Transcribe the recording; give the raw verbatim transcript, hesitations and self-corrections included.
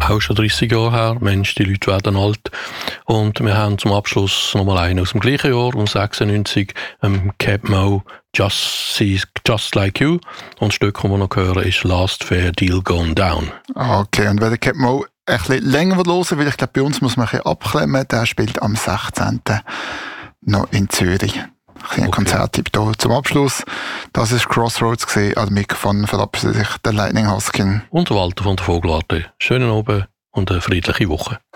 auch schon dreißig Jahre her. Mensch, die Leute werden alt. Und wir haben zum Abschluss nochmal einen aus dem gleichen Jahr, um sechsundneunzig, ähm, Keb Mo, Just, Just Like You. Und das Stück, das wir noch hören, ist Last Fair Deal Gone Down. Okay, und wenn der Keb Mo ein bisschen länger hören will, weil ich glaube, bei uns muss man ein bisschen abklemmen, der spielt am sechzehnten noch in Zürich. Ein okay. Konzerttipp hier zum Abschluss. Das ist Crossroads gesehen. An dem Mikrofon verabschiedet sich der Lightning Huskin. Und der Walter von der Vogelwarte. Schönen Abend und eine friedliche Woche.